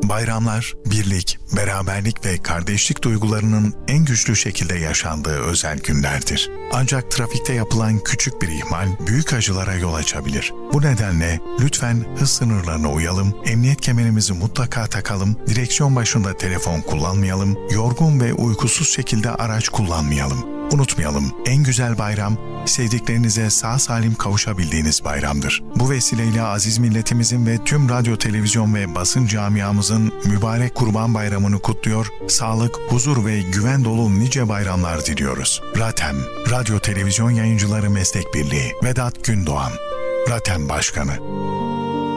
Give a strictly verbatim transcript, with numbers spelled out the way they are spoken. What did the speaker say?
Bayramlar, birlik, beraberlik ve kardeşlik duygularının en güçlü şekilde yaşandığı özel günlerdir. Ancak trafikte yapılan küçük bir ihmal büyük acılara yol açabilir. Bu nedenle lütfen hız sınırlarına uyalım, emniyet kemerimizi mutlaka takalım, direksiyon başında telefon kullanmayalım, yorgun ve uykusuz şekilde araç kullanmayalım. Unutmayalım, en güzel bayram, sevdiklerinize sağ salim kavuşabildiğiniz bayramdır. Bu vesileyle aziz milletimizin ve tüm radyo, televizyon ve basın camiamızın mübarek Kurban Bayramı'nı kutluyor, sağlık, huzur ve güven dolu nice bayramlar diliyoruz. RATEM, Radyo Televizyon Yayıncıları Meslek Birliği, Vedat Gündoğan, RATEM Başkanı.